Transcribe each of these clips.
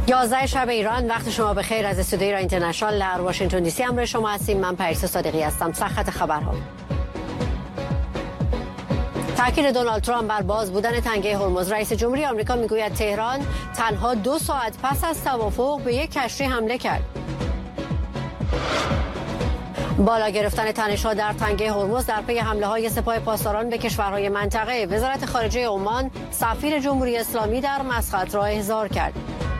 11 شب ایران، وقت شما بخیر. از استودیوی ایران اینترنشنال در واشنگتن دی سی همراه شما هستیم. من پریسا صادقی هستم. سرخط خبرها: تاکید دونالد ترامپ بر باز بودن تنگه هرمز. رئیس جمهوری آمریکا میگوید تهران تنها 2 ساعت پس از توافق به یک کشتی حمله کرد. بالا گرفتن تنش‌ها در تنگه هرمز در پی حمله‌های سپاه پاسداران به کشورهای منطقه. وزارت خارجه عمان سفیر جمهوری اسلامی در مسقط را احضار کرد.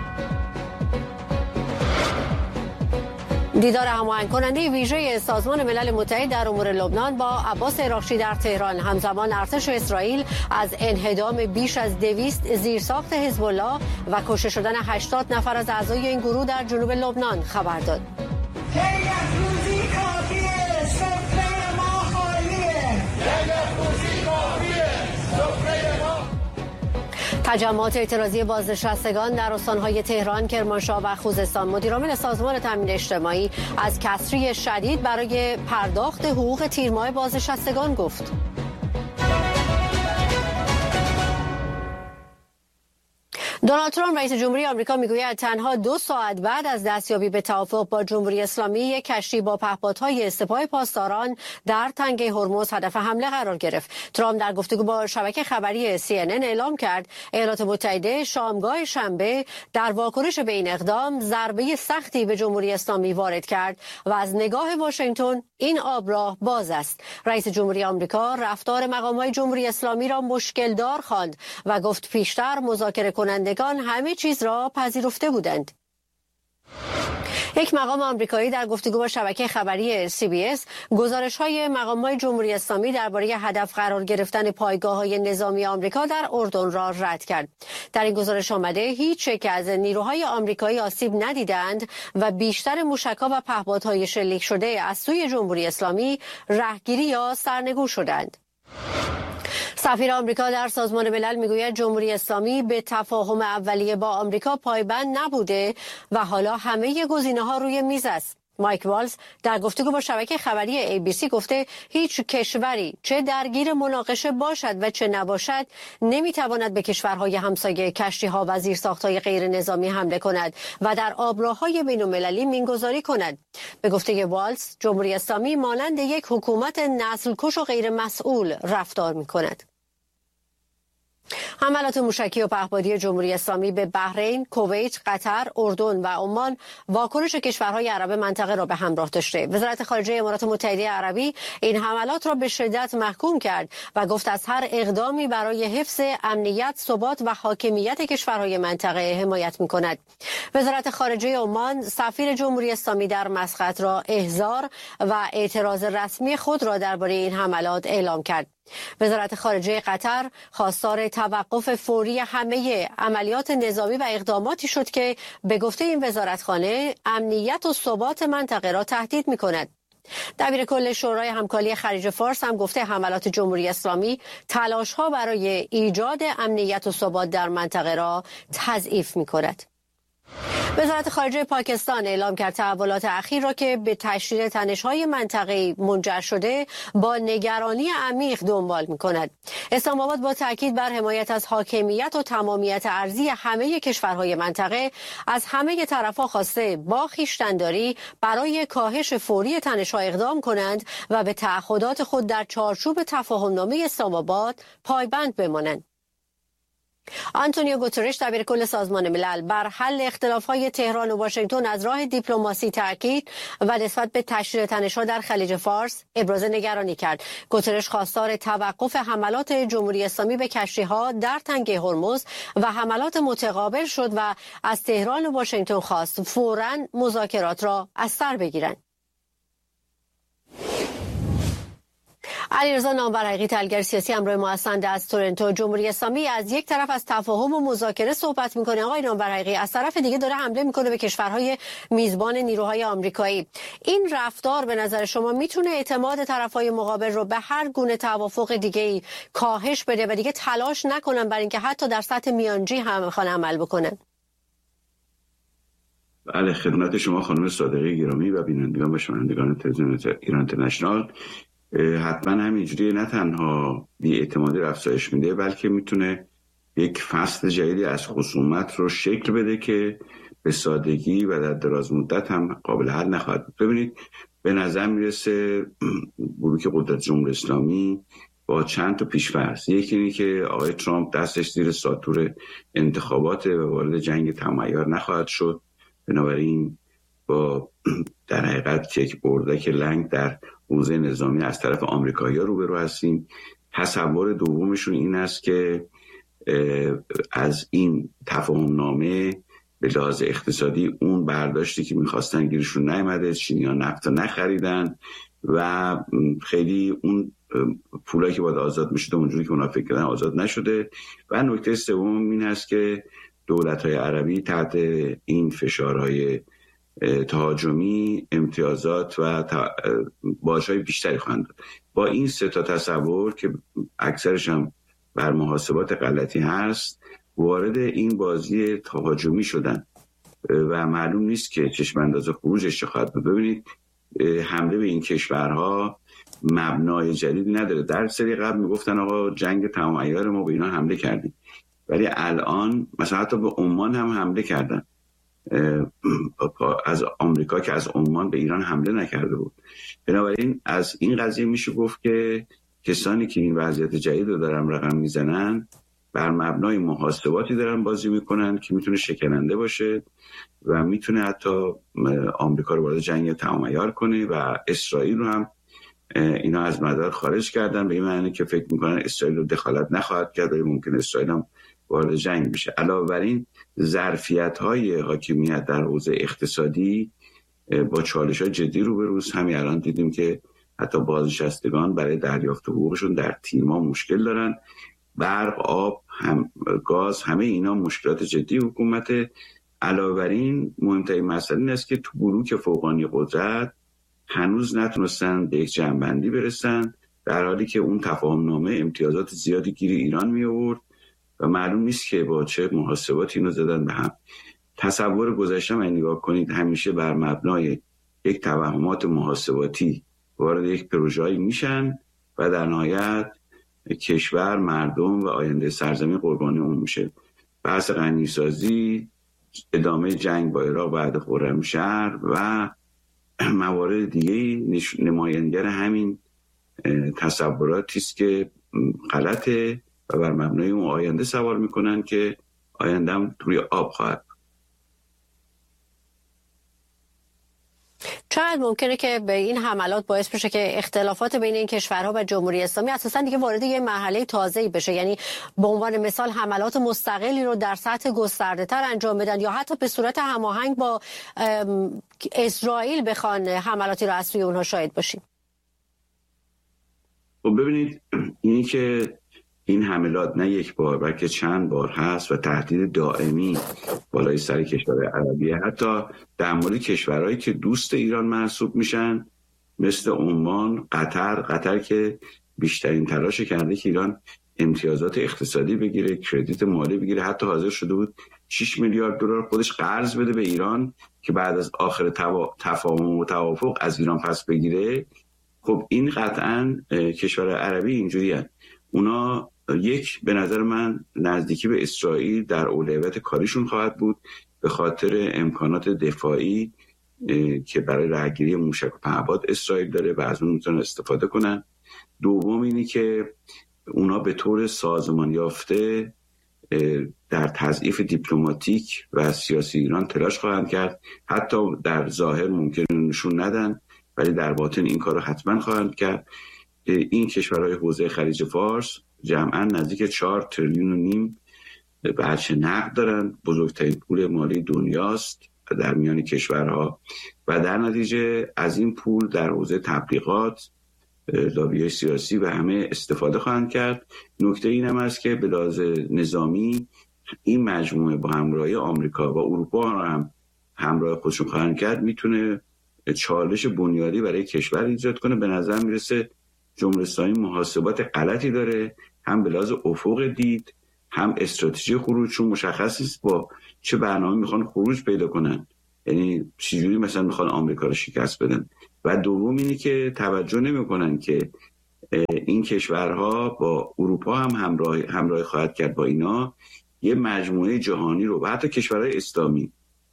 دیدار هماهنگ کننده ویژه سازمان ملل متحد در امور لبنان با عباس عراقچی در تهران. همزمان ارتش اسرائیل از انهدام بیش از 200 زیرساخت حزب الله و کشته شدن 80 نفر از اعضای این گروه در جنوب لبنان خبر داد. تجمعات اعتراضی بازنشستگان در استان‌های تهران، کرمانشاه و خوزستان. مدیرعامل سازمان تامین اجتماعی از کسری شدید برای پرداخت حقوق تیر ماه بازنشستگان گفت. دونالد ترامپ رئیس جمهوری آمریکا میگوید تنها 2 ساعت بعد از دستیابی به توافق با جمهوری اسلامی یک کشتی با پهپادهای سپاه پاسداران در تنگه هرمز هدف حمله قرار گرفت. ترامپ در گفتگو با شبکه خبری CNN اعلام کرد ایالات متحده شامگاه شنبه در واکنش به این اقدام ضربه سختی به جمهوری اسلامی وارد کرد و از نگاه واشنگتن این آبراه باز است. رئیس جمهوری آمریکا رفتار مقام‌های جمهوری اسلامی را مشکل دار خواند و گفت پیشتر مذاکره کنندگان همه چیز را پذیرفته بودند. یک مقام آمریکایی در گفتگو با شبکه خبری CBS گزارش‌های مقام‌های جمهوری اسلامی درباره هدف قرار گرفتن پایگاه‌های نظامی آمریکا در اردن را رد کرد. در این گزارش آمده هیچ یک از نیروهای آمریکایی آسیب ندیدند و بیشتر موشک‌ها و پهپادهای شلیک شده از سوی جمهوری اسلامی رهگیری یا سرنگون شدند. سفیر آمریکا در سازمان ملل میگوید جمهوری اسلامی به تفاهم اولیه با آمریکا پایبند نبوده و حالا همه گزینه‌ها روی میز است. مایک والز در گفتگو با شبکه خبری ABC گفته هیچ کشوری چه درگیر مناقشه باشد و چه نباشد نمیتواند به کشورهای همسایه کشتی‌ها و زیرساخت‌های غیر نظامی حمله کند و در آبراهای بین‌المللی مینگذاری کند. به گفته والز جمهوری اسلامی مانند یک حکومت نسل‌کش و غیر مسئول رفتار می‌کند. حملات موشکی و پهپادی جمهوری اسلامی به بحرین، کویت، قطر، اردن و عمان واکنش کشورهای عرب منطقه را به همراه داشته. وزارت خارجه امارات متحده عربی این حملات را به شدت محکوم کرد و گفت از هر اقدامی برای حفظ امنیت، ثبات و حاکمیت کشورهای منطقه حمایت می‌کند. وزارت خارجه عمان سفیر جمهوری اسلامی در مسقط را احضار و اعتراض رسمی خود را درباره این حملات اعلام کرد. وزارت خارجه قطر خواستار توقف فوری همه عملیات نظامی و اقداماتی شد که به گفته این وزارتخانه امنیت و ثبات منطقه را تهدید می‌کند. دبیر کل شورای همکاری خلیج فارس هم گفته حملات جمهوری اسلامی تلاش‌ها برای ایجاد امنیت و ثبات در منطقه را تضعیف می‌کند. وزارت خارجه پاکستان اعلام کرد تحولات اخیر را که به تشدید تنش‌های منطقه‌ای منجر شده با نگرانی عمیق دنبال می‌کند. اسلام آباد با تاکید بر حمایت از حاکمیت و تمامیت ارضی همه کشورهای منطقه از همه طرف‌ها خواسته با خویشتن‌داری برای کاهش فوری تنش‌ها اقدام کنند و به تعهدات خود در چارچوب تفاهم‌نامه اسلام آباد پایبند بمانند. آنتونیو گوترش دبیر کل سازمان ملل بر حل اختلاف‌های تهران و واشنگتن از راه دیپلماسی تاکید و نسبت به تشدید تنش‌ها در خلیج فارس ابراز نگرانی کرد. گوترش خواستار توقف حملات جمهوری اسلامی به کشتی‌ها در تنگه هرمز و حملات متقابل شد و از تهران و واشنگتن خواست فوراً مذاکرات را از سر بگیرند. علیرضا نامور تحلیلگر سیاسی همراه ما هستند از تورنتو. جمهوری اسلامی از یک طرف از تفاهم و مذاکره صحبت میکنه، آقای نامور از طرف دیگه داره حمله میکنه به کشورهای میزبان نیروهای آمریکایی. این رفتار به نظر شما میتونه اعتماد طرفهای مقابل رو به هر گونه توافق دیگه‌ای کاهش بده و دیگه تلاش نکنن برای اینکه حتی در سطح میانجی هم بخوان عمل بکنن؟ بله، خدمت شما خانم صادقی گرامی و بینندگان و شنوندگان تلویزیون ایران اینترنشنال. حتما همینجوری نه تنها بی‌اعتمادی رو افزایش میده، بلکه میتونه یک فصل جدیدی از خصومت رو شکل بده که به سادگی و در دراز مدت هم قابل حل نخواهد بود. ببینید به نظر میرسه بلوک قدرت جمهوری اسلامی با چند تا پیش‌فرض، یکی اینه که آقای ترامپ دستش زیر ساطور انتخابات و وارد جنگ تمایار نخواهد شد، بنابراین با در حقیقت یک اردک لنگ در حوزه نظامی از طرف آمریکایی‌ها روبرو هستیم. تصور دومشون این است که از این تفاهم نامه به لحاظ اقتصادی اون برداشتی که میخواستن گیرشون نیامده، چینی‌ها نفت نخریدن و خیلی اون پولایی که باید آزاد میشد اونجوری که اونا فکر کردن آزاد نشده. و نکته سوم این است که دولت‌های عربی تحت این فشارهای تهاجمی امتیازات و باج‌های بیشتری خواهند داد. با این سه تا تصور که اکثرش هم بر محاسبات غلطی هست وارد این بازی تهاجمی شدن و معلوم نیست که چشم انداز خروجش چه خواهد بود. ببینید حمله به این کشورها مبنای جدیدی نداره. در سری قبل میگفتن آقا جنگ تمام عیار ما به اینا حمله کردیم، ولی الان مثلا حتی به عمان هم حمله کردن از آمریکا که از عمان به ایران حمله نکرده بود. بنابراین از این قضیه میشه گفت که کسانی که این وضعیت جدید رو دارن رقم میزنن بر مبنای محاسباتی دارن بازی میکنن که میتونه شکننده باشه و میتونه حتی آمریکا رو وارد جنگ تمام عیار کنه و اسرائیل رو هم اینا از مدار خارج کردن، به این معنی که فکر میکنن اسرائیل رو دخالت نخواهد کرد ولی ممکن اسرائیل هم وارد جنگ بشه. علاوه بر این ظرفیت‌های حاکمیت در حوزه اقتصادی با چالش‌های جدی روبروست. همین الان دیدیم که حتی بازنشستگان برای دریافت حقوقشون در تیرما مشکل دارن. برق، آب، گاز، همه اینا مشکلات جدی حکومت. علاوه بر این مهمترین مسئله این است که تو بلوک فوقانی قدرت هنوز نتونستن به یک جمع‌بندی برسن، در حالی که اون تفاهم‌نامه امتیازات زیادی گیر ایران می آورد و معلوم نیست که با چه محاسباتی اینو زدن به هم. تصور گذشته من نگاه کنید همیشه بر مبنای یک توهمات محاسباتی وارد یک پروژه‌ای میشن و در نهایت کشور، مردم و آینده سرزمین قربانی اون میشه. بحث غنیسازی، ادامه جنگ با عراق بعد خرمشهر و موارد دیگه نمایانگر همین تصوراتی است که غلطه و بر مبنای اون آینده سوار میکنن که آینده هم توی آب خواهد. چقدر ممکنه که به این حملات باعث بشه که اختلافات بین این کشورها و جمهوری اسلامی اساسا دیگه وارد یه مرحله تازه‌ای بشه؟ یعنی به عنوان مثال حملات مستقلی رو در سطح گسترده‌تر انجام بدن یا حتی به صورت هماهنگ با اسرائیل بخوان حملاتی رو از سوی اونها شاهد باشیم. خب ببینید اینی که این حملات نه یک بار بلکه چند بار هست و تهدید دائمی بالای سر کشورهای عربیه، حتی در مورد کشورهایی که دوست ایران محسوب میشن مثل عمان، قطر که بیشترین تلاش کرده که ایران امتیازات اقتصادی بگیره، کردیت مالی بگیره، حتی حاضر شده بود 6 میلیارد دلار خودش قرض بده به ایران که بعد از آخر تفاهم و توافق از ایران پس بگیره. خب این قطعاً کشور عربی اینجوری هست. اونا یک به نظر من نزدیکی به اسرائیل در اولویت کاریشون خواهد بود به خاطر امکانات دفاعی که برای رهگیری موشک و پهپاد اسرائیل داره و از اون میتونن استفاده کنن. دوم اینی که اونا به طور سازمان یافته در تضعیف دیپلماتیک و سیاسی ایران تلاش خواهند کرد. حتی در ظاهر ممکن نشون ندن ولی در باطن این کار رو حتما خواهند کرد. این کشورهای حوزه خلیج فارس جمعاً نزدیک 4.5 تریلیون بچه نقد دارن، بزرگترین پول مالی دنیاست در میان کشورها و در نتیجه از این پول در حوزه تبلیغات، لابی سیاسی و همه استفاده خواهند کرد. نکته این هم است که به لحاظ نظامی این مجموعه با همراهی آمریکا و اروپا هم همراه خودشون خواهند کرد، میتونه چالش بنیادی برای کشور ایجاد کنه. به نظر میرسه جمهوری اسلامی محاسبات غلطی داره، هم به لحاظ افق دید هم استراتژی خروج، چون مشخص نیست با چه برنامه میخوان خروج پیدا کنن، یعنی چجوری مثلا میخوان آمریکا رو شکست بدن. و دوم اینی که توجه نمیکنن که این کشورها با اروپا هم همراه خواهد کرد با اینا یه مجموعه جهانی رو و حتی کشورهای اسلامی،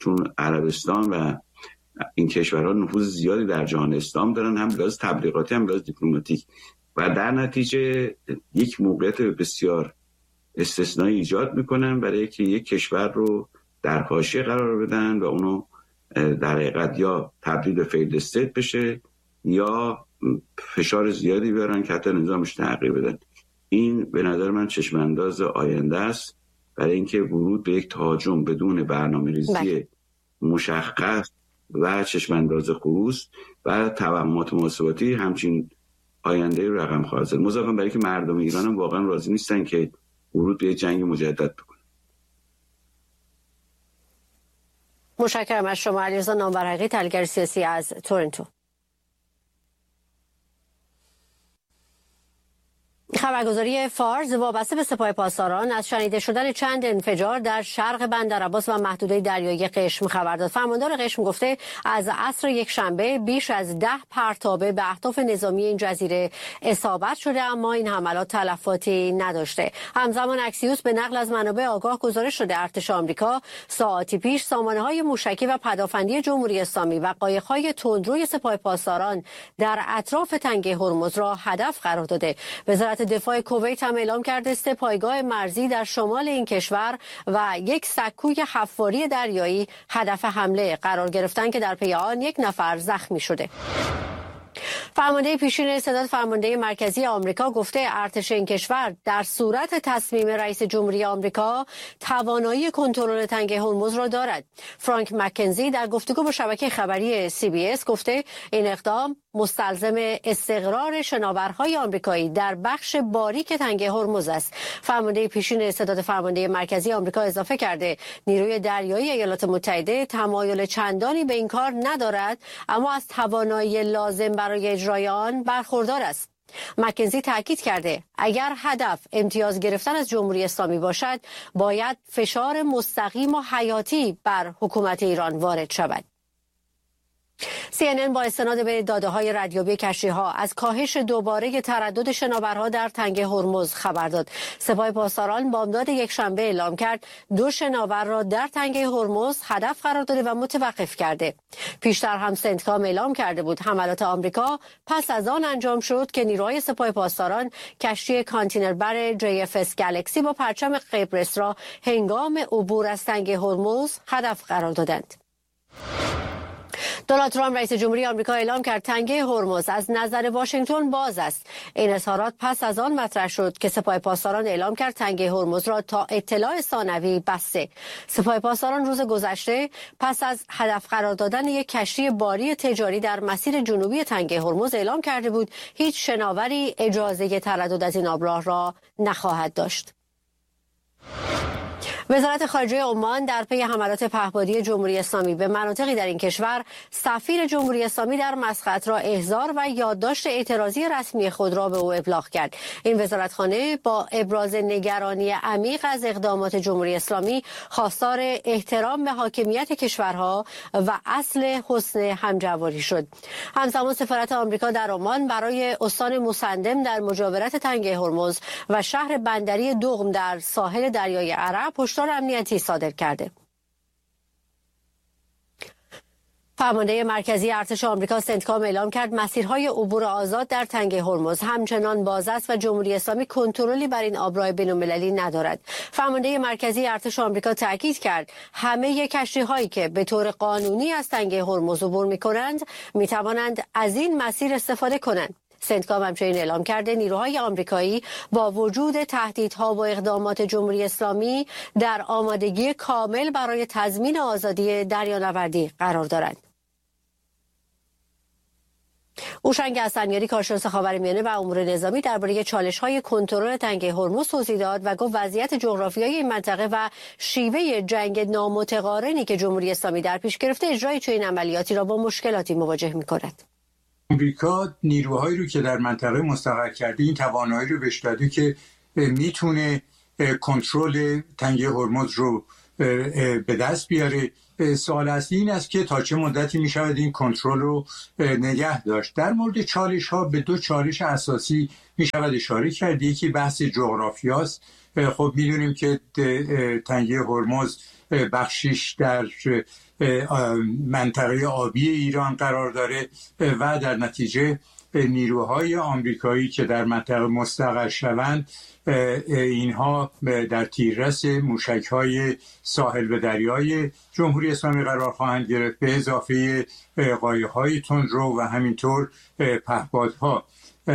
چون عربستان و این کشورها نفوذ زیادی در جهان اسلام دارن، هم لحاظ تبلیغاتی هم لحاظ دیپلماتیک، و در نتیجه یک موقعیت بسیار استثنایی ایجاد میکنن برای که یک کشور رو در حاشیه قرار بدن و اونو در حقیقت یا تبدیل به فیلد استیت بشه یا فشار زیادی بیارن که حتی نظامش تغییر بدن. این به نظر من چشمانداز آینده است برای اینکه ورود به یک تهاجم بدون برنامه‌ریزی مشخص و چشمانداز خروس و توهمات محاسباتی همچین آینده رقم خواهد زد. مضافاً برای که مردم ایران هم واقعا راضی نیستن که ورود به جنگ مجدد بکنن. متشکرم از شما علیرضا نامورحقی، تحلیلگر سیاسی از تورنتو. خبرگزاری فارس وابسته به سپاه پاسداران از شنیده شدن چند انفجار در شرق بندرعباس و محدوده دریایی قشم خبر داد. فرماندار قشم گفته از عصر یک شنبه بیش از 10 پرتابه به اهداف نظامی این جزیره اصابت شده، اما این حملات تلفاتی نداشته. همزمان اکسیوس به نقل از منابع آگاه گزارش شده ارتش آمریکا ساعتی پیش سامانه‌های موشکی و پدافندی جمهوری اسلامی و قایق‌های تندروی سپاه پاسداران در اطراف تنگه هرمز را هدف قرار داده. وزارت دفاع کویت هم اعلام کرده است پایگاه مرزی در شمال این کشور و یک سکوی حفاری دریایی هدف حمله قرار گرفتند که در پی آن یک نفر زخمی شده. فرمانده پیشین استعداد فرمانده مرکزی آمریکا گفته ارتش این کشور در صورت تصمیم رئیس جمهوری آمریکا توانایی کنترل تنگه هرمز را دارد. فرانک مکنزی در گفتگو با شبکه خبری CBS گفته این اقدام مستلزم استقرار شناورهای آمریکایی در بخش باریک تنگه هرمز است. فرمانده پیشین استعداد فرمانده مرکزی آمریکا اضافه کرده نیروی دریایی ایالات متحده تمایل چندانی به این کار ندارد، اما از توانایی لازم برای اجرای آن برخوردار است. مکنزی تاکید کرده اگر هدف امتیاز گرفتن از جمهوری اسلامی باشد، باید فشار مستقیم و حیاتی بر حکومت ایران وارد شود. CNN با استناد به داده‌های ردیابی کشتی‌ها از کاهش دوباره تردد شناورها در تنگه هرمز خبر داد. سپاه پاسداران بامداد یک شنبه اعلام کرد 2 شناور را در تنگه هرمز هدف قرار داده و متوقف کرده. پیشتر هم سنتکام اعلام کرده بود حملات آمریکا پس از آن انجام شد که نیروهای سپاه پاسداران کشتی کانتینربر JFS گالاکسی با پرچم قبرس را هنگام عبور از تنگه هرمز هدف قرار دادند. دونالد ترامپ رئیس جمهوری آمریکا اعلام کرد تنگه هرمز از نظر واشنگتن باز است. این اظهارات پس از آن مطرح شد که سپاه پاسداران اعلام کرد تنگه هرمز را تا اطلاع ثانوی بسته. سپاه پاسداران روز گذشته پس از هدف قرار دادن یک کشتی باری تجاری در مسیر جنوبی تنگه هرمز اعلام کرده بود هیچ شناوری اجازه تردد از این آبراه را نخواهد داشت. وزارت خارجه عمان در پی حملات پهپادی جمهوری اسلامی به مناطقی در این کشور سفیر جمهوری اسلامی در مسقط را احضار و یادداشت اعتراضی رسمی خود را به او ابلاغ کرد. این وزارتخانه با ابراز نگرانی عمیق از اقدامات جمهوری اسلامی خواستار احترام به حاکمیت کشورها و اصل حسن همجواری شد. همزمان سفارت آمریکا در عمان برای استان مسندم در مجاورت تنگه هرمز و شهر بندری دغم در ساحل دریای عرب هشدار امنیتی صادر کرده. فرمانده مرکزی ارتش آمریکا سنتکام اعلام کرد مسیرهای عبور آزاد در تنگه هرمز همچنان باز است و جمهوری اسلامی کنترلی بر این آبراه بین‌المللی ندارد. فرمانده مرکزی ارتش آمریکا تاکید کرد همه کشتی‌هایی که به طور قانونی از تنگه هرمز عبور می‌کنند می‌توانند از این مسیر استفاده کنند. سنتکام همچنین اعلام کرده نیروهای آمریکایی با وجود تهدیدها و اقدامات جمهوری اسلامی در آمادگی کامل برای تضمین آزادی دریانوردی قرار دارند. هوشنگ حسنیاری کارشناس خاورمیانه و امور نظامی درباره چالش‌های کنترل تنگه هرمز توضیح داد و گفت وضعیت جغرافیایی این منطقه و شیوه جنگ نامتقارنی که جمهوری اسلامی در پیش گرفته اجرای چنین عملیاتی را با مشکلاتی مواجه می‌کند. آمریکا نیروهایی رو که در منطقه مستقر کرده این توانایی رو بهش داده که میتونه کنترل تنگه هرمز رو به دست بیاره. سوال اصلی این است که تا چه مدتی میشود این کنترل رو نگه داشت. در مورد چالش ها به 2 چالش اساسی میشود اشاره کرد. یکی بحث جغرافیاست. خب میدونیم که تنگه هرمز بخشیش در منطقه آبی ایران قرار داره و در نتیجه نیروهای آمریکایی که در منطقه مستقر شوند اینها در تیررس موشک‌های ساحل و دریای جمهوری اسلامی قرار خواهند گرفت، به اضافه قایق‌های تندرو و همینطور پهپادها.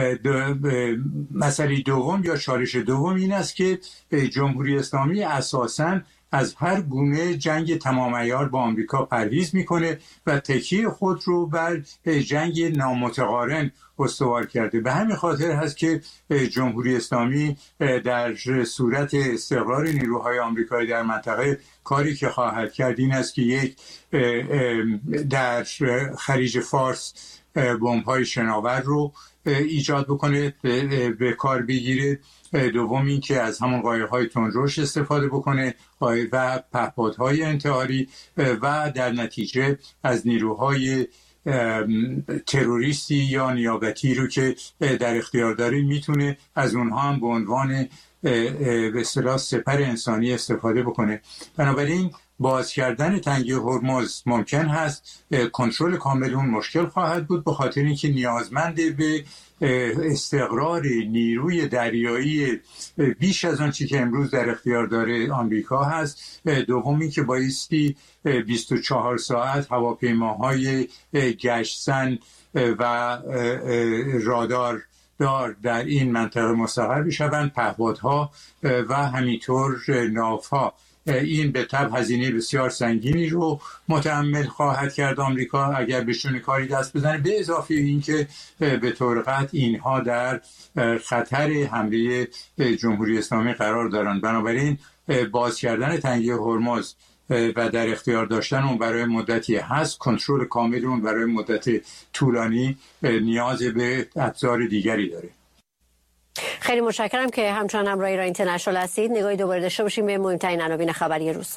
مسئله دوم یا چالش دوم این است که جمهوری اسلامی اساساً از هر گونه جنگ تمام عیار با آمریکا پرهیز میکنه و تکیه خود رو بر جنگ نامتقارن استوار کرده. به همین خاطر هست که جمهوری اسلامی در صورت استقرار نیروهای آمریکایی در منطقه کاری که خواهد کرد این است که یک در خلیج فارس بمب‌های شناور رو ایجاد بکنه، به کار بگیره. دوم این که از همون قایق‌های تندروش استفاده بکنه و پهپادهای انتحاری و در نتیجه از نیروهای تروریستی یا نیابتی رو که در اختیار داره میتونه از اونها هم به عنوان به اصطلاح سپر انسانی استفاده بکنه. بنابراین باز کردن تنگه هرمز ممکن هست، کنترل کامل اون مشکل خواهد بود، به خاطر اینکه نیازمند به استقرار نیروی دریایی بیش از آن چی که امروز در اختیار داره آمریکا هست. دومی که بایستی 24 ساعت هواپیماهای گشتن و رادار در این منطقه مستقر بشوند، پهپادها و همینطور ناوها. این به طب هزینه بسیار سنگینی رو متحمل خواهد کرد آمریکا اگر بهشون کاری دست بزنه، به اضافه این که به طور قطع اینها در خطر حمله جمهوری اسلامی قرار دارند. بنابراین باز کردن تنگه هرمز و در اختیار داشتن اون برای مدتی هست، کنترل کامل اون برای مدت طولانی نیاز به ابزار دیگری داره. خیلی متشکرم که همچنان همراه ایران اینترنشنال هستید. نگاهی دوباره داشته باشیم به مهمترین عناوین خبری روز.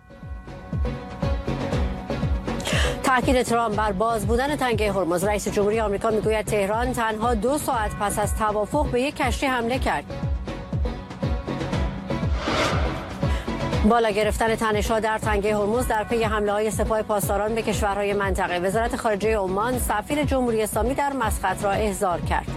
تاکید ترامپ بر باز بودن تنگه هرمز. رئیس جمهوری آمریکا میگوید تهران تنها 2 ساعت پس از توافق به یک کشتی حمله کرد. بالا گرفتن تنش‌ها در تنگه هرمز در پی حمله‌های سپاه پاسداران به کشورهای منطقه. وزارت خارجه عمان سفیر جمهوری اسلامی در مسقط را احضار کرد.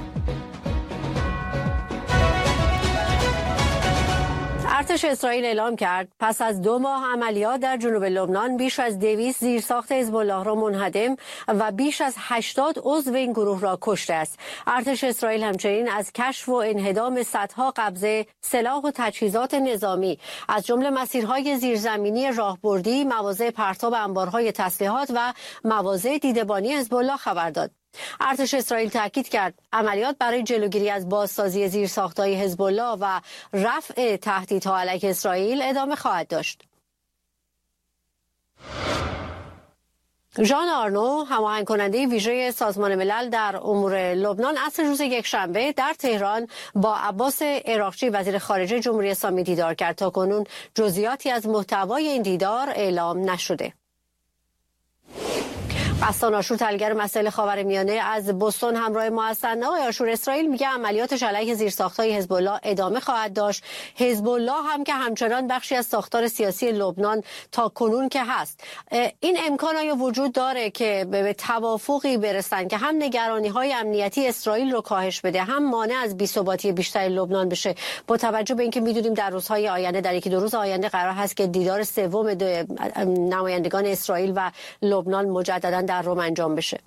ارتش اسرائیل اعلام کرد پس از 2 ماه عملیات در جنوب لبنان بیش از 200 زیرساخت حزب الله را منهدم و بیش از 80 عضو این گروه را کشته است. ارتش اسرائیل همچنین از کشف و انهدام صدها قبضه سلاح و تجهیزات نظامی از جمله مسیرهای زیرزمینی راهبردی، مواضع پرتاب انبارهای تسلیحات و مواضع دیدبانی حزب الله خبر داد. ارتش اسرائیل تاکید کرد عملیات برای جلوگیری از بازسازی زیرساخت‌های حزب الله و رفع تهدیدها علیه اسرائیل ادامه خواهد داشت. ژان آرنو، هماهنگ کننده ویژه سازمان ملل در امور لبنان، عصر روز یکشنبه در تهران با عباس عراقچی وزیر خارجه جمهوری اسلامی دیدار کرد. تاکنون جزئیاتی از محتوای این دیدار اعلام نشده. قسطان آشور، تحلیلگر مسائل خاورمیانه، از بوستون همراه ما هستند. آقای آشور، اسرائیل میگه عملیاتش علیه زیرساخت‌های حزب الله ادامه خواهد داشت. حزب الله هم که همچنان بخشی از ساختار سیاسی لبنان تا کنون که هست، این امکان آیا وجود داره که به توافقی برسن که هم نگرانی‌های امنیتی اسرائیل رو کاهش بده، هم مانع از بی‌ثباتی بیشتر لبنان بشه، با توجه به اینکه می‌دونیم در روزهای آینده، در 1-2 روز آینده قرار هست که دیدار سوم نمایندگان اسرائیل و لبنان مجدداً در روم انجام بشه؟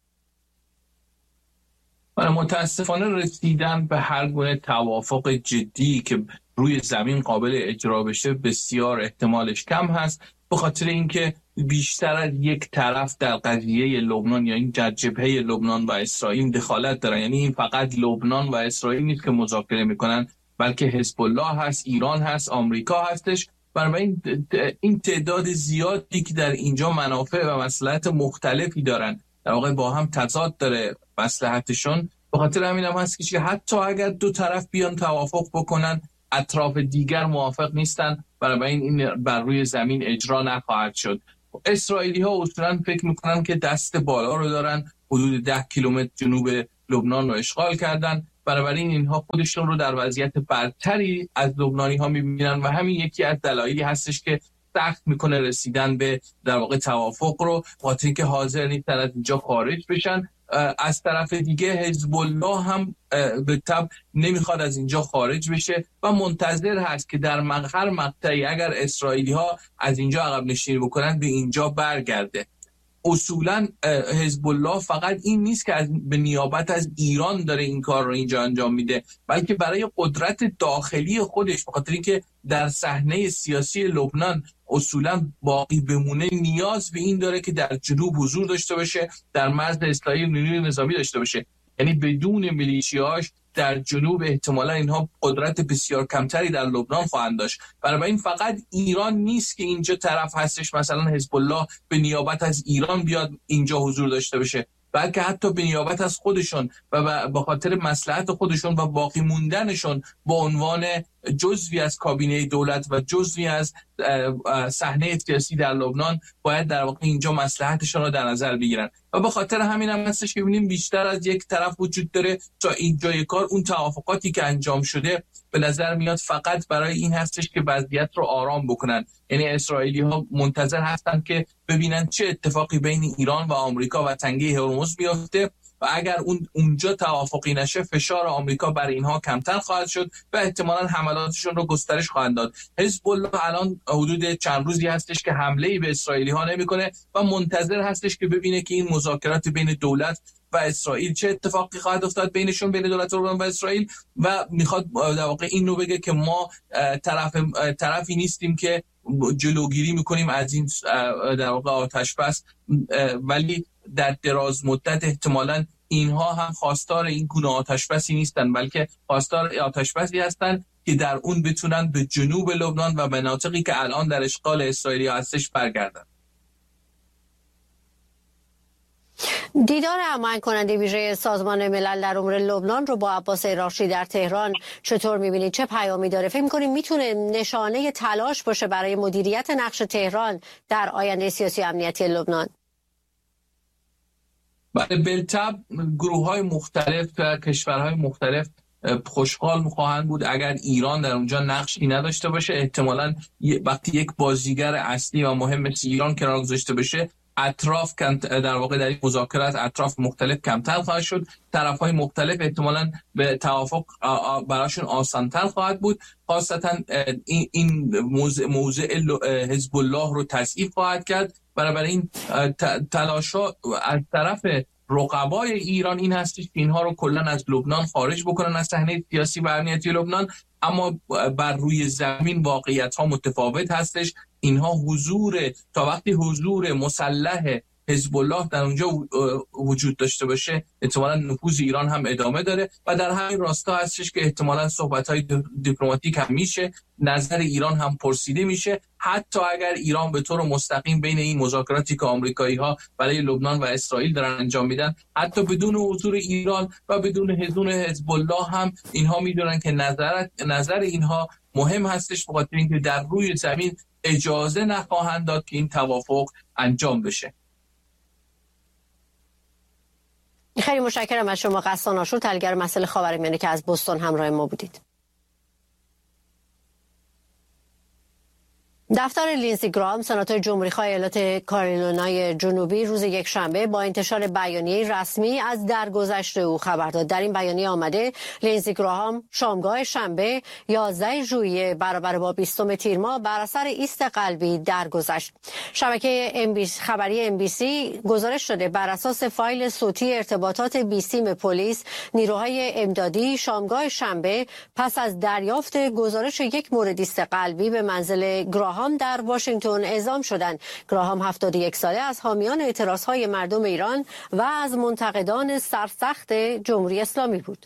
متاسفانه رسیدن به هر گونه توافق جدی که روی زمین قابل اجرا بشه بسیار احتمالش کم هست، به خاطر اینکه بیشتر از یک طرف در قضیه لبنان یا این جبهه لبنان و اسرائیل دخالت دارن. یعنی این فقط لبنان و اسرائیل نیست که مذاکره میکنن، بلکه حزب الله هست، ایران هست، آمریکا هستش. بنابراین این تعداد زیادی که در اینجا منافع و مصلحت مختلفی دارن، در واقع با هم تضاد داره مصلحتشون. به خاطر همین هم هست که حتی اگر 2 طرف بیان توافق بکنن، اطراف دیگر موافق نیستن، بنابراین این بر روی زمین اجرا نخواهد شد. اسرائیلی ها اصولا فکر میکنن که دست بالا رو دارن، حدود 10 کیلومتر جنوب لبنان رو اشغال کردن، بنابراین اینها خودشون رو در وضعیت برتری از لبنانی ها میبینن و همین یکی از دلایلی هستش که سخت میکنه رسیدن به در واقع توافق رو، خاطر اینکه حاضر نیستن از اینجا خارج بشن. از طرف دیگه حزب الله هم به طب نمیخواد از اینجا خارج بشه و منتظر هست که در هر مقطعی اگر اسرائیلی ها از اینجا عقب نشینی بکنن به اینجا برگرده. اصولا حزب الله فقط این نیست که به نیابت از ایران داره این کار رو اینجا انجام میده، بلکه برای قدرت داخلی خودش، بخاطر اینکه در صحنه سیاسی لبنان اصولا باقی بمونه نیاز به این داره که در جنوب حضور داشته باشه، در مرز اصلاحی نیروی نظامی داشته باشه. یعنی بدون میلیشیاش در جنوب احتمالا اینها قدرت بسیار کمتری در لبنان خواهند داشت. بنابراین فقط ایران نیست که اینجا طرف هستش مثلا حزب الله به نیابت از ایران بیاد اینجا حضور داشته باشه، بلکه حتی به نیابت از خودشون و به خاطر مصلحت خودشون و باقی موندنشون به عنوان جزوی از کابینه دولت و جزوی از صحنه سیاسی در لبنان باید در واقع اینجا مصلحتشون رو در نظر بگیرن. و به خاطر همین هم هستش که ببینیم بیشتر از یک طرف وجود داره تا اینجای کار اون توافقاتی که انجام شده به نظر میاد فقط برای این هستش که وضعیت رو آرام بکنن. یعنی اسرائیلی ها منتظر هستن که ببینن چه اتفاقی بین ایران و آمریکا و تنگه هرمز میفته و اگر اونجا توافقی نشه فشار آمریکا بر اینها کمتر خواهد شد و احتمالاً حملاتشون رو گسترش خواهند داد. حزب الله الان حدود چند روزی هستش که حمله‌ای به اسرائیلی ها نمیکنه و منتظر هستش که ببینه که این مذاکرات بین دولت و اسرائیل چه اتفاقی خواهد افتاد بینشون، بین دولت لبنان و اسرائیل، و میخواد در واقع اینو بگه که ما طرفی نیستیم که جلوگیری میکنیم از این در واقع آتش بس، ولی در دراز مدت احتمالاً اینها هم خواستار این گونه آتش بسی نیستن، بلکه خواستار آتش بسی هستن که در اون بتونن به جنوب لبنان و مناطقی که الان در اشغال اسرائیلی هستش برگردن. دیدار هماهنگ کننده ویژه سازمان ملل در امور لبنان رو با عباس راشی در تهران چطور می‌بینید؟ چه پیامی داره؟ فکر می‌کنید میتونه نشانه تلاش باشه برای مدیریت نقش تهران در آینده سیاسی و امنیتی لبنان؟ بله، بالطبع گروه‌های مختلف و کشورهای مختلف خوشحال خواهند بود اگر ایران در اونجا نقشی نداشته باشه. احتمالاً وقتی یک بازیگر اصلی و مهم مثل ایران کنار گذاشته بشه، اطراف در واقع در این مذاکرات اطراف مختلف کمتر خواهد شد، طرف‌های مختلف احتمالاً به توافق براشون آسان‌تر خواهد بود. خاصتاً این موضع حزب الله رو تضعیف خواهد کرد. بنابراین تلاش‌ها از طرف رقبای ایران این هستش که اینها رو کلاً از لبنان خارج بکنن از صحنه سیاسی و امنیتی لبنان، اما بر روی زمین واقعیت‌ها متفاوت هستش. اینها تا وقتی حضور مسلح حزب الله در اونجا وجود داشته باشه، احتمالاً نفوذ ایران هم ادامه داره و در همین راستا هستش که احتمالاً صحبت‌های دیپلماتیک هم میشه، نظر ایران هم پرسیده میشه، حتی اگر ایران به طور مستقیم بین این مذاکراتی که آمریکایی‌ها برای لبنان و اسرائیل دارن انجام میدن، حتی بدون حضور ایران و بدون حزب الله هم اینها میدونن که نظر اینها مهم هستش، بخاطر اینکه در روی زمین اجازه نخواهند داد که این توافق انجام بشه. خیلی متشکرم از شما غسان آشور، تحلیلگر مسائل خاورمیانه که از بوستون همراه ما بودید. دفتر لینزی گرام، سناتور جمهوری‌خواه ایالات کارولینای جنوبی، روز یکشنبه با انتشار بیانیه رسمی از درگذشت او خبر داد. در این بیانیه آمده لینزی گرام شامگاه شنبه 11 ژوئیه برابر با 20 تیر ماه بر اثر ایست قلبی درگذشت. شبکه خبری MBC گزارش داده بر اساس فایل صوتی ارتباطات بیسیم پلیس، نیروهای امدادی شامگاه شنبه پس از دریافت گزارش یک مورد ایست قلبی به منزل گراهام در واشنگتن اعزام شدند. گراهام 71 ساله از حامیان اعتراضهای مردم ایران و از منتقدان سرسخت جمهوری اسلامی بود.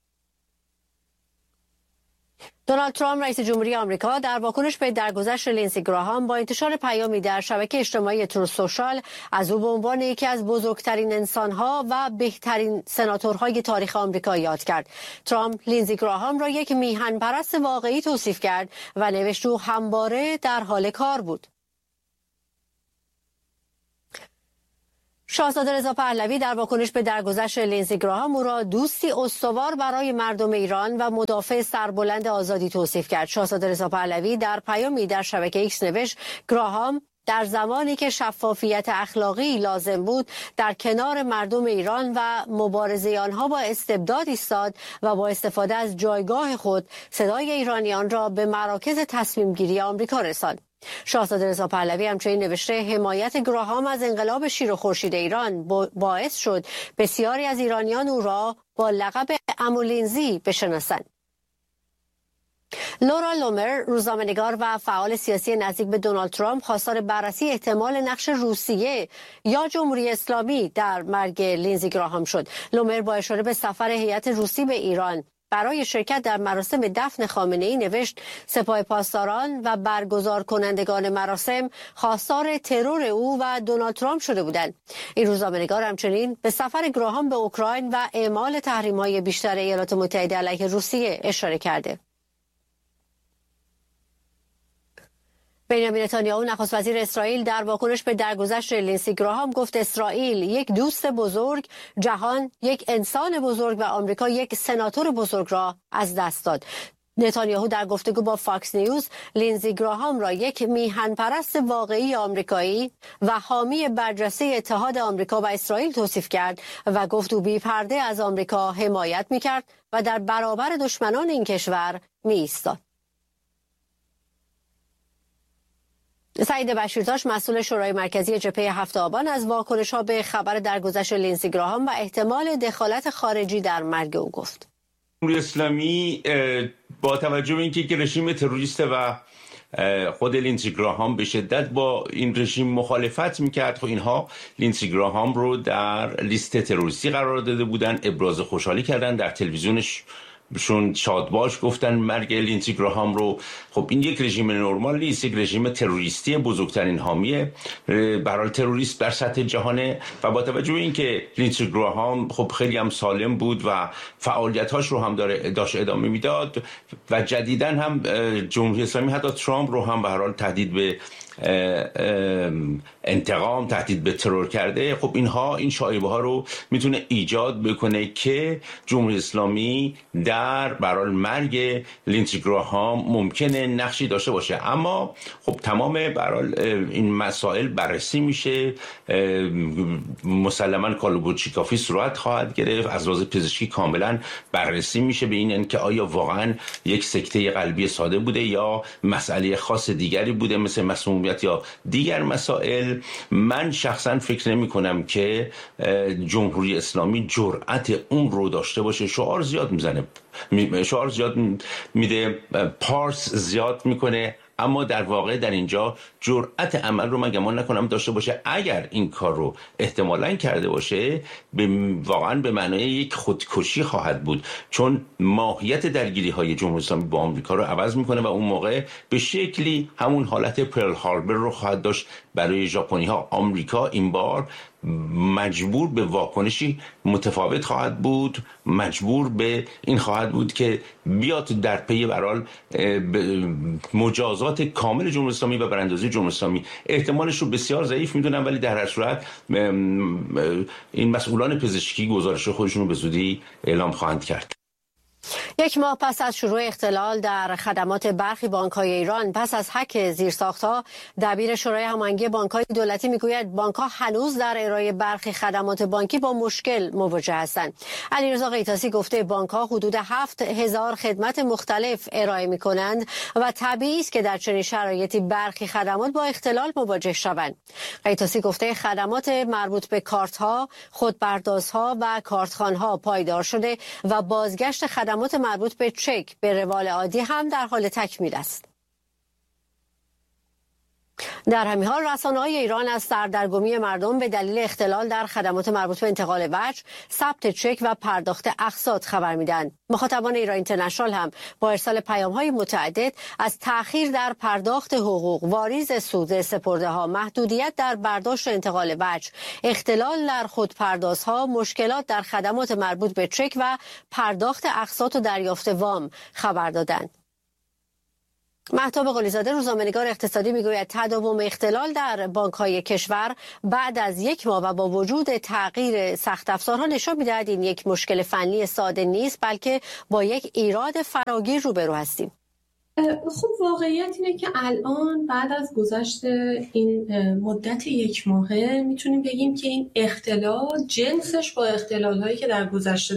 دونالد ترامپ رئیس جمهوری آمریکا در واکنش به درگذشت لینزی گراهام با انتشار پیامی در شبکه اجتماعی تروث سوشال از او به عنوان یکی از بزرگترین انسانها و بهترین سناتورهای تاریخ آمریکا یاد کرد. ترامپ لینزی گراهام را یک میهن پرست واقعی توصیف کرد و نوشت او همواره در حال کار بود. شاهزاده رضا پهلوی در واکنش به درگذشت لینزی گراهام او را دوستی استوار برای مردم ایران و مدافع سربلند آزادی توصیف کرد. شاهزاده رضا پهلوی در پیامی در شبکه ایکس نوشت گراهام در زمانی که شفافیت اخلاقی لازم بود در کنار مردم ایران و مبارزه آنها با استبداد ایستاد و با استفاده از جایگاه خود صدای ایرانیان را به مراکز تصمیم گیری آمریکا رساند. شاهزاده رضا پهلوی همچنین نوشته حمایت گراهام از انقلاب شیر و خورشید ایران باعث شد بسیاری از ایرانیان او را با لقب عمو لینزی بشناسند. لورا لومر، روزنامه‌نگار و فعال سیاسی نزدیک به دونالد ترامپ، خواستار بررسی احتمال نقش روسیه یا جمهوری اسلامی در مرگ لینزی گراهام شد. لومر با اشاره به سفر هیئت روسی به ایران برای شرکت در مراسم دفن خامنه‌ای نوشت سپاه پاسداران و برگزار کنندگان مراسم خواستار ترور او و دونالد ترامپ شده بودند. این روزنامه‌نگار همچنین به سفر گراهام به اوکراین و اعمال تحریم‌های بیشتر ایالات متحده علیه روسیه اشاره کرده. بنیامین نتانیاهو نخست وزیر اسرائیل در واکنش به درگذشت لینزی گراهام گفت اسرائیل یک دوست بزرگ، جهان یک انسان بزرگ و آمریکا یک سناتور بزرگ را از دست داد. نتانیاهو در گفتگو با فاکس نیوز لینزی گراهام را یک میهن پرست واقعی آمریکایی و حامی برجسته اتحاد آمریکا و اسرائیل توصیف کرد و گفت او بی پرده از آمریکا حمایت می‌کرد و در برابر دشمنان این کشور می‌ایستاد. سعید بشیرتاش مسئول شورای مرکزی جبهه 7 آبان از واکنش‌ها به خبر درگذشت لینزی گراهام و احتمال دخالت خارجی در مرگ او گفت. جمهوری اسلامی با توجه به اینکه رژیم تروریست و خود لینزی گراهام به شدت با این رژیم مخالفت میکرد، خب اینها لینزی گراهام رو در لیست تروریستی قرار داده بودن، ابراز خوشحالی کردن، در تلویزیونش شون شادباش گفتن مرگ لینزی گراهام رو. خب این یک رژیم نرمال نیست، یک رژیم تروریستی، بزرگترین حامی برای تروریست در سطح جهانه و با توجه به اینکه لینزی گراهام خب خیلی هم سالم بود و فعالیتاش رو هم داشت ادامه میداد و جدیداً هم جمهوری اسلامی حتی ترامپ رو هم به هر حال تهدید به انتقام، تهدید به ترور کرده. خب اینها این شایبه ها رو میتونه ایجاد بکنه که جمهوری اسلامی در برای مرگ لینزی گراهام ممکنه نقشی داشته باشه. اما خب تمام برای این مسائل بررسی میشه، مسلما کالبوچیکافی صورت خواهد گرفت، از لحاظ پزشکی کاملا بررسی میشه به این که آیا واقعا یک سکته قلبی ساده بوده یا مسئله خاص دیگری بوده مثل مسمومیت یا دیگر مسائل. من شخصا فکر نمی کنم که جمهوری اسلامی جرأت اون رو داشته باشه. شعار زیاد میزنه، شعار زیاد میده، پارس زیاد میکنه، اما در واقع در اینجا جرأت عمل رو من گمان نکنم داشته باشه. اگر این کار رو احتمالاً کرده باشه واقعاً به معنای یک خودکشی خواهد بود، چون ماهیت درگیری های جمهوری اسلامی با آمریکا رو عوض میکنه و اون موقع به شکلی همون حالت پرل هاربر رو خواهد داشت برای ژاپنی ها. آمریکا این بار مجبور به واکنشی متفاوت خواهد بود، مجبور به این خواهد بود که بیاد در پی برال مجازات کامل جمهوری اسلامی و براندازی جمهوری اسلامی. احتمالش رو بسیار ضعیف میدونم، ولی در هر صورت این مسئولان پزشکی گزارش خودشون رو به زودی اعلام خواهند کرد. یک ماه پس از شروع اختلال در خدمات برخی بانک‌های ایران پس از هک زیرساخت‌ها، دبیر شورای هماهنگی بانک‌های دولتی میگوید بانک‌ها هنوز در ارائه برخی خدمات بانکی با مشکل مواجه هستند. علیرضا قیطاسی گفته بانک‌ها حدود 7000 خدمت مختلف ارائه می‌کنند و طبیعی است که در چنین شرایطی برخی خدمات با اختلال مواجه شوند. قیطاسی گفته خدمات مربوط به کارت‌ها، خودپردازها و کارتخوان‌ها پایدار شده و بازگشت خدمات مربوط به چک به روال عادی هم در حال تکمیل است. در همین حال رسانه‌های ایران از سردرگمی مردم به دلیل اختلال در خدمات مربوط به انتقال وجه، ثبت چک و پرداخت اقساط خبر میدن. مخاطبان ایران اینترنشنال هم با ارسال پیام‌های متعدد از تأخیر در پرداخت حقوق، واریز سود سپرده‌ها، محدودیت در برداشت و انتقال وجه، اختلال در خودپردازها، مشکلات در خدمات مربوط به چک و پرداخت اقساط و دریافت وام خبر دادند. مهتاب قلیزاده، روزنامه‌نگار اقتصادی، میگوید تداوم اختلال در بانک‌های کشور بعد از 1 ماه و با وجود تغییر سخت افزارها نشان می‌دهد این یک مشکل فنی ساده نیست، بلکه با یک ایراد فراگیر روبرو هستیم. خب واقعیت اینه که الان بعد از گذشت این مدت 1 ماهه میتونیم بگیم که این اختلال جنسش با اختلال‌هایی که در گذشته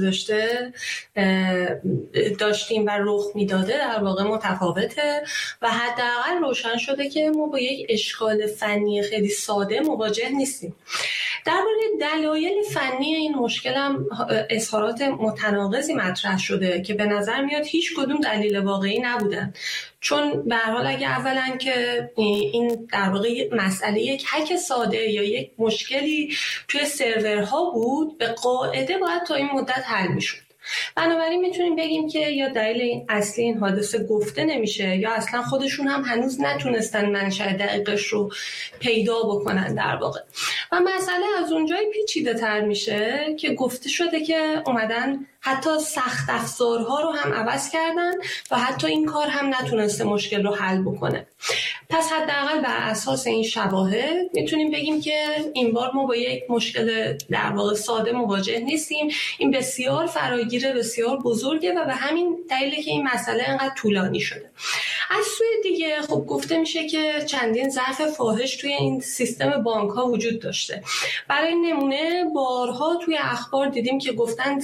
داشتیم و رخ میداده در واقع متفاوته و حداقل روشن شده که ما با یک اشکال فنی خیلی ساده مواجه نیستیم. درباره دلایل فنی این مشکل هم اظهارات متناقضی مطرح شده که به نظر میاد هیچ کدوم دلیل واقعی نبودن، چون به هر حال اگه اولا که این در واقع مسئله یک هک ساده یا یک مشکلی توی سرورها بود، به قاعده باید تا این مدت حل میشد. بنابراین میتونیم بگیم که یا دلیل اصلی این حادثه گفته نمیشه یا اصلا خودشون هم هنوز نتونستن منشأ دقیقش رو پیدا بکنن در واقع. و مسئله از اونجایی پیچیده تر میشه که گفته شده که اومدن حتی سخت افزارها رو هم عوض کردن و حتی این کار هم نتونسته مشکل رو حل بکنه. پس حداقل بر اساس این شواهد میتونیم بگیم که این بار ما با یک مشکل در واقع ساده مواجه نیستیم. این بسیار فراگیر، بسیار بزرگه و به همین دلیله که این مسئله انقدر طولانی شده. از سوی دیگه خب گفته میشه که چندین ضعف فاحش توی این سیستم بانک ها وجود داشته. برای نمونه بارها توی اخبار دیدیم که گفتن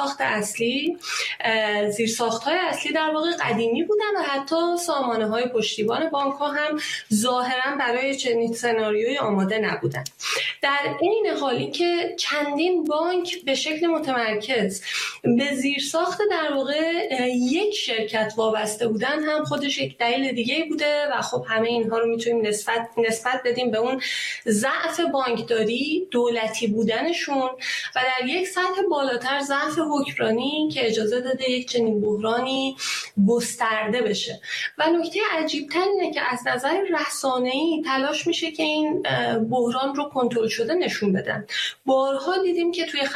زیرساخت‌های اصلی در واقع قدیمی بودن و حتی سامانه‌های پشتیبان بانک ها هم ظاهراً برای چنین سناریویی آماده نبودن. در این حالی که چندین بانک به شکل متمرکز به زیرساخت در واقع یک شرکت وابسته بودن هم خودش یک دلیل دیگه بوده و خب همه اینها رو میتونیم نسبت بدیم به اون ضعف بانکداری دولتی بودنشون و در یک سطح بالاتر ضعف حکمرانی که اجازه داده یک چنین بحرانی گسترده بشه. و نکته عجیب‌تر اینه که از نظر رسانه‌ای تلاش میشه که این بحران رو کنترل شده نشون بدن. بارها دیدیم که توی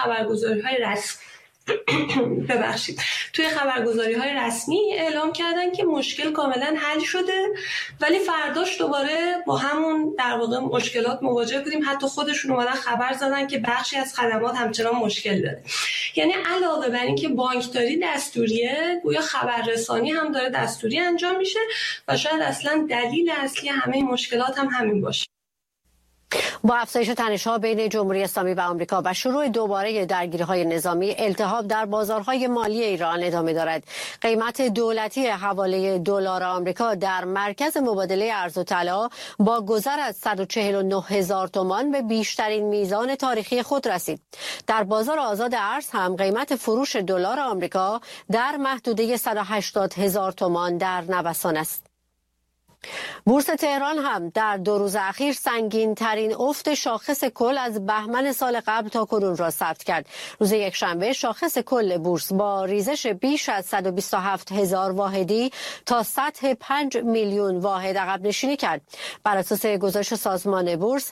خبرگزاری‌های رسمی اعلام کردن که مشکل کاملا حل شده، ولی فرداش دوباره با همون در واقع مشکلات مواجه بودیم. حتی خودشون اومدن خبر زدن که بخشی از خدمات همچنان مشکل داره. یعنی علاوه بر این که بانکداری دستوریه، گویا خبررسانی هم داره دستوری انجام میشه و شاید اصلا دلیل اصلی همه مشکلات هم همین باشه. با افزایش تنش‌ها بین جمهوری اسلامی و آمریکا و شروع دوباره درگیری‌های نظامی، التهاب در بازارهای مالی ایران ادامه دارد. قیمت دولتی حواله دلار آمریکا در مرکز مبادله ارز و طلا با گذر از 149,000 تومان به بیشترین میزان تاریخی خود رسید. در بازار آزاد ارز هم قیمت فروش دلار آمریکا در محدوده 180,000 تومان در نوسان است. بورس تهران هم در 2 روز اخیر سنگین ترین افت شاخص کل از بهمن سال قبل تا کنون را ثبت کرد. روز یکشنبه شاخص کل بورس با ریزش بیش از 127,000 واحدی تا سطح 5 میلیون واحد عقب نشینی کرد. بر اساس گزارش سازمان بورس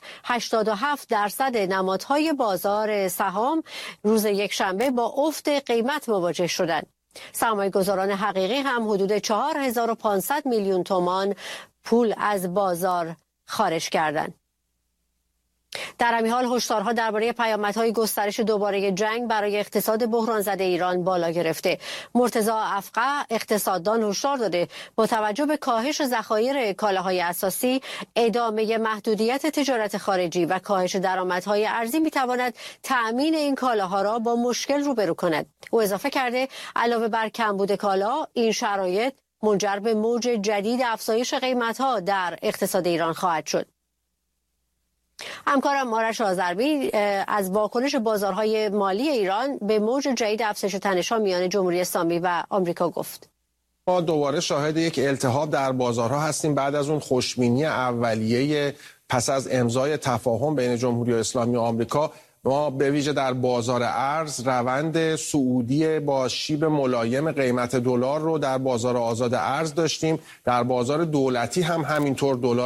87% نمادهای بازار سهام روز یکشنبه با افت قیمت مواجه شدند. سرمایه‌گذاران حقیقی هم حدود 4,500 میلیون تومان پول از بازار خارج کردند. در همین حال هشدارها درباره پیامدهای گسترش دوباره جنگ برای اقتصاد بحران زده ایران بالا گرفته. مرتضی افقع اقتصاددان هشدار داده با توجه به کاهش ذخایر کالاهای اساسی، ادامه محدودیت تجارت خارجی و کاهش درآمدهای ارزی میتواند تأمین این کالاها را با مشکل روبرو کند. او اضافه کرده علاوه بر کمبود کالا، این شرایط منجر به موج جدید افزایش قیمت‌ها در اقتصاد ایران خواهد شد. همکارم آرش آذربی از واکنش بازارهای مالی ایران به موج جدید افزایش تنش‌ها میان جمهوری اسلامی و آمریکا گفت. ما دوباره شاهد یک التهاب در بازارها هستیم بعد از اون خوشبینی اولیه پس از امضای تفاهم بین جمهوری اسلامی و آمریکا. ما به ویژه در بازار ارز روند صعودی با شیب ملایم قیمت دلار رو در بازار آزاد ارز داشتیم. در بازار دولتی هم همینطور دلار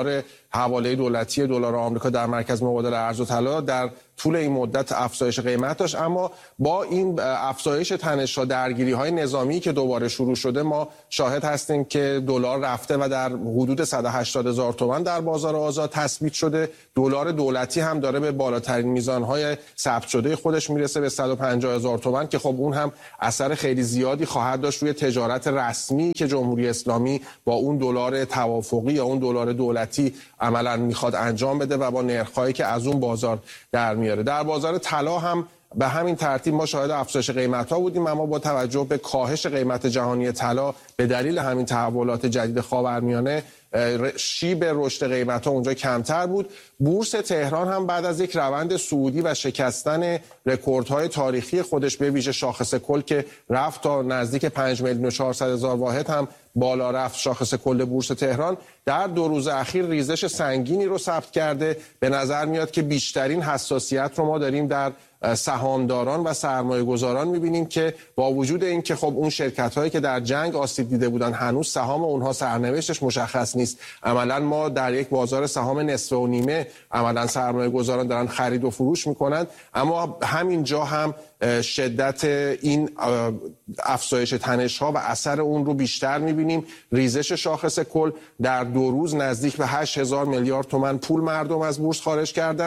حواله دولتی دلار آمریکا در مرکز مبادله ارز و طلا در طول این مدت افزایش قیمت داشت. اما با این افزایش تنش‌ها، درگیری‌های نظامی که دوباره شروع شده، ما شاهد هستیم که دلار رفته و در حدود 180,000 تومان در بازار آزاد تثبیت شده. دلار دولتی هم داره به بالاترین میزان‌های ثبت شده خودش میرسه به 150,000 تومان که خب اون هم اثر خیلی زیادی خواهد داشت روی تجارت رسمی که جمهوری اسلامی با اون دلار توافقی یا اون دلار دولتی عملاً میخواد انجام بده و با نرخ‌هایی که از اون بازار در میاره. در بازار طلا هم به همین ترتیب ما شاهد افزایش قیمت‌ها بودیم، اما با توجه به کاهش قیمت جهانی طلا به دلیل همین تحولات جدید خاورمیانه شیب رشد قیمت‌ها اونجا کمتر بود. بورس تهران هم بعد از یک روند صعودی و شکستن رکوردهای تاریخی خودش به ویژه شاخص کل که رفت تا نزدیک 5,400,000 واحد هم بالا رفت، شاخص کل بورس تهران در 2 روز اخیر ریزش سنگینی رو ثبت کرده. به نظر میاد که بیشترین حساسیت رو ما داریم در سهامداران و سرمایه گذاران میبینیم که با وجود این که خب اون شرکت هایی که در جنگ آسیب دیده بودن هنوز سهام اونها سرنوشتش مشخص نیست. عملا ما در یک بازار سهام نصفه و نیمه عملا سرمایه گذاران دارن خرید و فروش میکنن، اما همینجا هم شدت این افزایش تنش ها و اثر اون رو بیشتر میبینیم. ریزش شاخص کل در 2 روز نزدیک به 8,000 میلیارد تومان پول مردم از بورس خارج کردن.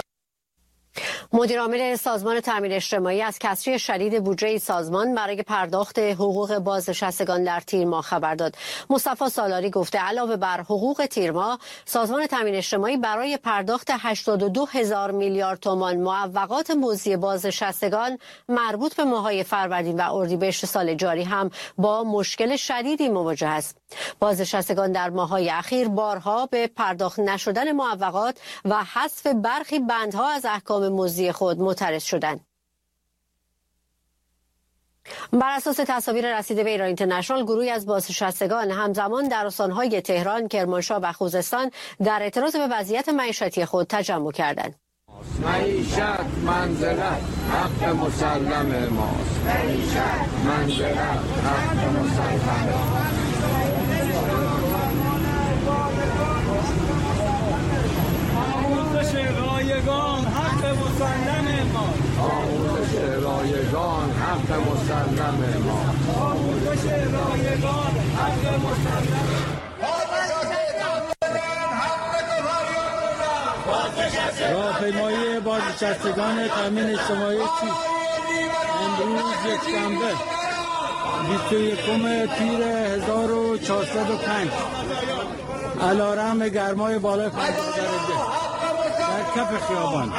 مدیرعامل سازمان تامین اجتماعی از کسری شدید بودجه سازمان برای پرداخت حقوق بازنشستگان در تیر ماه خبر داد. مصطفی سالاری گفته علاوه بر حقوق تیر ماه، سازمان تامین اجتماعی برای پرداخت 82,000 میلیارد تومان معوقات موضوع بازنشستگان مربوط به ماه‌های فروردین و اردیبهشت سال جاری هم با مشکل شدیدی مواجه است. بازنشستگان در ماه‌های اخیر بارها به پرداخت نشدن معوقات و حذف برخی بندها از احکام موضوع خود معترض شدند. بر اساس تصاویر رسیده به ایران اینترنشنال، گروهی از بازنشستگان همزمان در استان‌های تهران، کرمانشاه و خوزستان در اعتراض به وضعیت معیشتی خود تجمع کردند. معیشت منزلت حق مسلم ماست. معیشت منزلت حق مسلم ماست. آموزش رایگان حق مسلم ماست. آموزش رایگان حق مسلم ماست. آموزش رایگان حق مسلم. راهپیمایی بازنشستگان تامین اجتماعی چیست؟ امروز یکشنبه 21 تیر 1405 علیرغم گرمای بالای 50 درجه در کف خیابان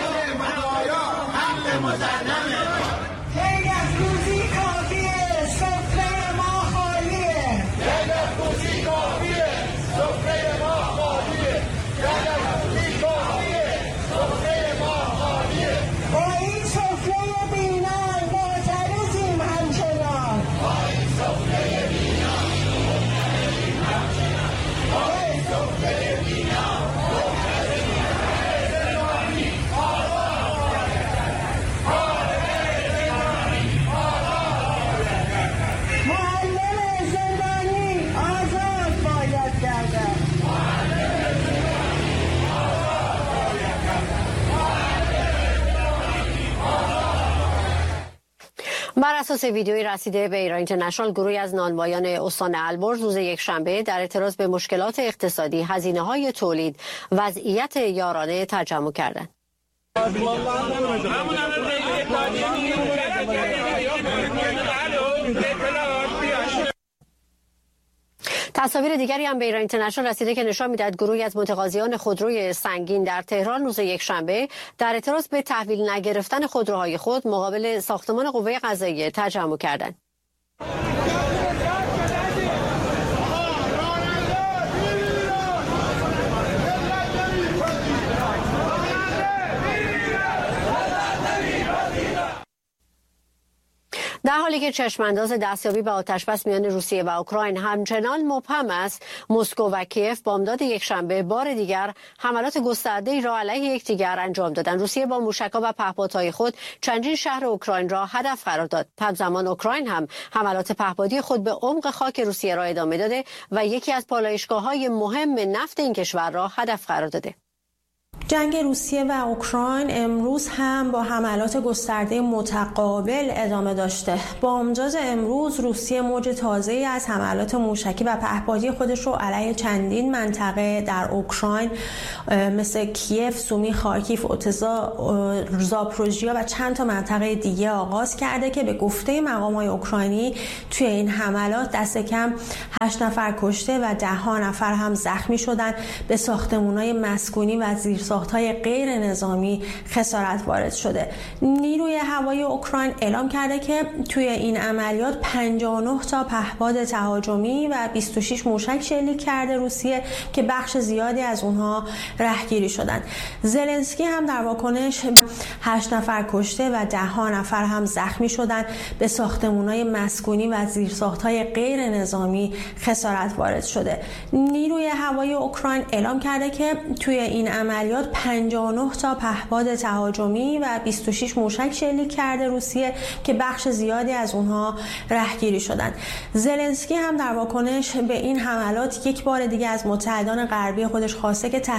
بر اساس ویدیویی رسیده به ایران اینترنشنال، گروهی از نانوایان استان البرز روز یکشنبه در اعتراض به مشکلات اقتصادی، هزینه‌های تولید، وضعیت یارانه تجمع کردند. تصاویر دیگری هم به ایران اینترنشنال رسیده که نشان می‌دهد گروهی از متقاضیان خودروی سنگین در تهران روز یکشنبه در اعتراض به تحویل نگرفتن خودروهای خود مقابل ساختمان قوه قضاییه تجمع کردند. در حالی که چشمانداز دستیابی به آتشبس میان روسیه و اوکراین همچنان مبهم است، مسکو و کیف بامداد یکشنبه بار دیگر حملات گسترده‌ای را علیه یکدیگر انجام دادند. روسیه با موشک‌ها و پهپادهای خود چندین شهر اوکراین را هدف قرار داد. همزمان اوکراین هم حملات پهپادی خود به عمق خاک روسیه را ادامه داده و یکی از پالایشگاه‌های مهم نفت این کشور را هدف قرار داده. جنگ روسیه و اوکراین امروز هم با حملات گسترده متقابل ادامه داشته. بامداد امروز روسیه موج تازه‌ای از حملات موشکی و پهپادی خودش رو علیه چندین منطقه در اوکراین مثل کیف، سومی، خارکیف، اوتزا، زاپروژیا و چند تا منطقه دیگه آغاز کرده که به گفته مقامات اوکراینی توی این حملات دست کم 8 نفر کشته و 10 نفر هم زخمی شدن. به ساختمان‌های مسکونی و زیرساخت‌های غیر نظامی خسارت وارد شده. نیروی هوایی اوکراین اعلام کرده که توی این عملیات 59 تا پهپاد تهاجمی و 26 موشک شلیک کرده روسیه که بخش زیادی از اونها رهگیری شدند. زلنسکی هم در واکنش 8 نفر کشته و 10 نفر هم زخمی شدند. به ساختمان‌های مسکونی و زیرساخت‌های غیر نظامی خسارت وارد شده. نیروی هوایی اوکراین اعلام کرده که توی این عملیات 59 تا پهپاد تهاجمی و 26 موشک شلیک کرده روسیه که بخش زیادی از اونها رهگیری شدند. زلنسکی هم در واکنش به این حملات یک بار دیگه از متحدان غربی خودش خواسته که